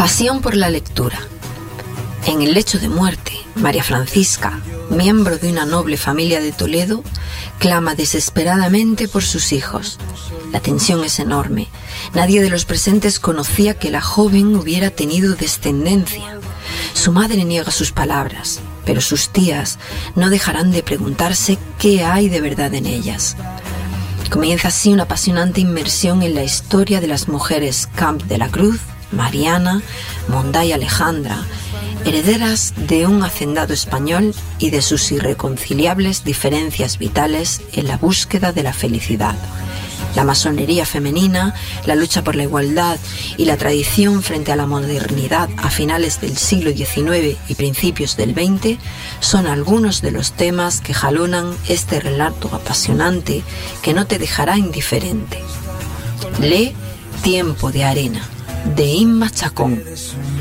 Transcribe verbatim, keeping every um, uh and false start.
Pasión por la lectura. En el lecho de muerte, María Francisca, miembro de una noble familia de Toledo, clama desesperadamente por sus hijos. La tensión es enorme. Nadie de los presentes conocía que la joven hubiera tenido descendencia. Su madre niega sus palabras, pero sus tías no dejarán de preguntarse qué hay de verdad en ellas. Comienza así una apasionante inmersión en la historia de las mujeres Camp de la Cruz, Mariana, Monday y Alejandra, herederas de un hacendado español y de sus irreconciliables diferencias vitales en la búsqueda de la felicidad. La masonería femenina, la lucha por la igualdad y la tradición frente a la modernidad a finales del siglo diecinueve y principios del veinte son algunos de los temas que jalonan este relato apasionante que no te dejará indiferente. Lee Tiempo de arena, de Inma Chacón.